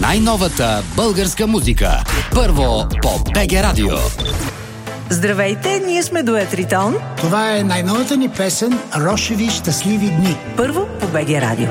най-новата българска музика. Първо по БГ Радио. Здравейте, ние сме дует Ритон. Това е най-новата ни песен "Рошеви щастливи дни". Първо по БГ Радио.